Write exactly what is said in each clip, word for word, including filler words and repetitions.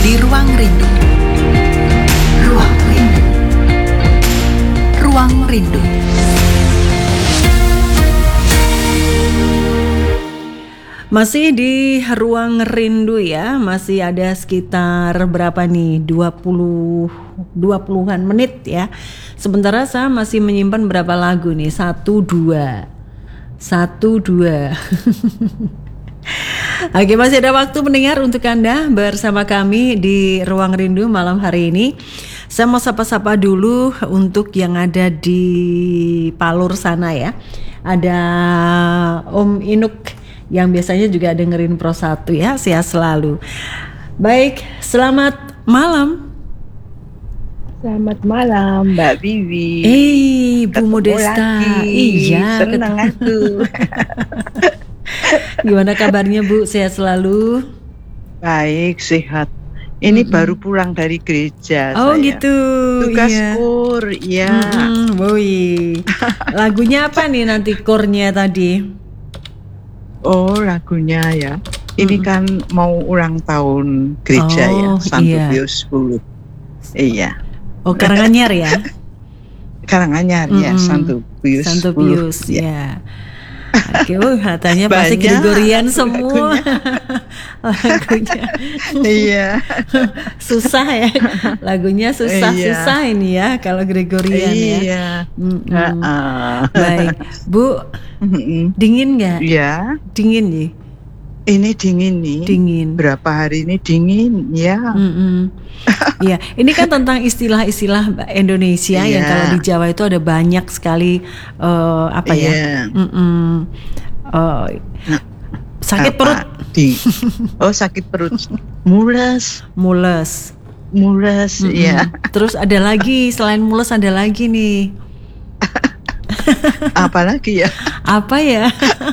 di Ruang Rindu. Ruang Rindu. Ruang Rindu. Masih di Ruang Rindu ya, masih ada sekitar berapa nih, dua puluh, dua puluhan menit ya. Sementara saya masih menyimpan berapa lagu nih, satu, dua, satu, dua. Oke, masih ada waktu mendengar untuk Anda bersama kami di Ruang Rindu malam hari ini. Saya mau sapa-sapa dulu untuk yang ada di Palur sana ya. Ada Om Inuk yang biasanya juga dengerin Pro satu ya, sehat selalu. Baik, selamat malam. Selamat malam Mbak Vivi. Eh, Bu Ketemu Modesta. lagi. Iya, senang aku. Gimana kabarnya Bu? Sehat selalu? Baik, sehat. Ini mm-hmm. baru pulang dari gereja. Oh saya. gitu. Tugas iya. kur, ya. Mm-hmm. Woi. Lagunya apa nih nanti kurnya tadi? Oh, lagunya ya. Ini mm-hmm. kan mau ulang tahun gereja oh, ya, Santo iya. Pius sepuluh. Iya. Oh, Karanganyar ya? Karanganyar mm-hmm. ya, Santo Pius Santo sepuluh. Pius ya. ya. Oke, oh, katanya pasti Gregorian semua lagunya. Iya. Susah ya, lagunya susah-susah iya. ini ya kalau Gregorian iya. ya. Uh-uh. Baik, Bu, dingin nggak? Iya. Dingin nih. Ini dingin nih. Dingin. Berapa hari ini dingin ya. Iya, ini kan tentang istilah-istilah Indonesia yeah. yang kalau di Jawa itu ada banyak sekali uh, apa yeah. ya? Uh, sakit apa? perut. Di, oh sakit perut. Mules. Mules. Mules, ya. Terus ada lagi selain mules ada lagi nih. Apa lagi ya? Apa ya?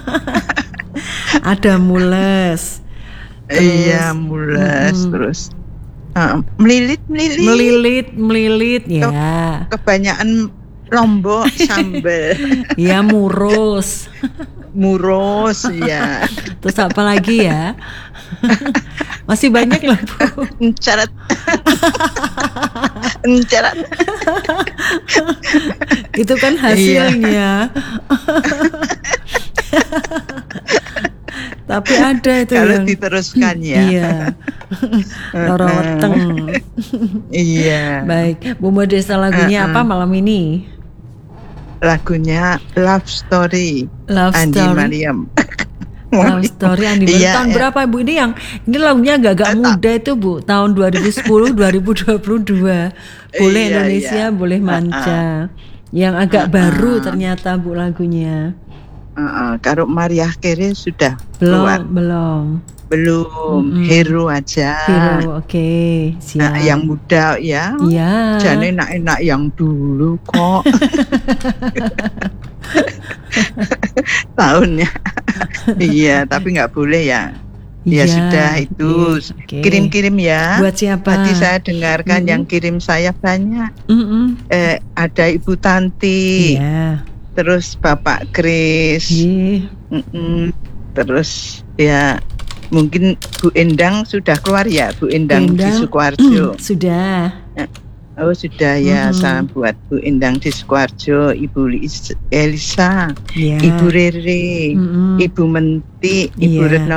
Ada mules. Terus, iya, mules mm, terus uh, melilit, melilit, melilit, melilit ya. Ke, kebanyakan lombok sambal. Ya murus, murus ya. Terus apa lagi ya? Masih banyak loh Bu. Encarat, encarat. Itu kan hasilnya. Tapi ada itu kalau yang diteruskan ya. Iya. Loroteng. Iya. Baik, Bu Modesta lagunya uh-uh. apa malam ini? Lagunya Love Story. Love Andi Story. Mariam. Love Story Andi Mariam. Iya, tahun iya. berapa Bu ini yang ini lagunya agak-agak muda itu Bu, tahun dua ribu sepuluh dua ribu dua puluh dua. Boleh iya, Indonesia, iya. boleh manca. Uh-uh. Yang agak uh-uh. baru ternyata Bu lagunya. Uh-uh. Kalau Mariah Carey sudah belum, keluar. belum. Belum, mm-hmm. Hero aja. Hero, oke, okay. Siap. Nah, yang muda ya. Iya. Jangan enak-enak yang dulu kok. Tahunnya. Iya, tapi nggak boleh ya. Ya, ya sudah itu yes. okay. Kirim-kirim ya. Buat siapa? Tadi saya dengarkan mm-hmm. yang kirim saya banyak. Mm-hmm. Eh, ada Ibu Tanti. Iya. Terus Bapak Kris. Iya. Mm-mm. Terus ya. Mungkin Bu Endang sudah keluar ya, Bu Endang, Endang di Sukoharjo. Mm, sudah. Oh sudah ya, mm-hmm. saya buat Bu Endang di Sukoharjo, Ibu Elisa, yeah. Ibu Rere, mm-hmm. Ibu Menti, Ibu yeah. Retno